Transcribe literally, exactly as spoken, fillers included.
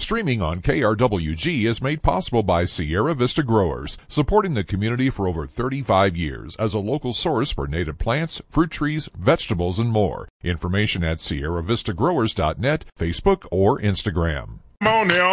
Streaming on K R W G is made possible by Sierra Vista Growers, supporting the community for over thirty-five years as a local source for native plants, fruit trees, vegetables, and more. Information at sierra vista growers dot net, Facebook, or Instagram. Come on now.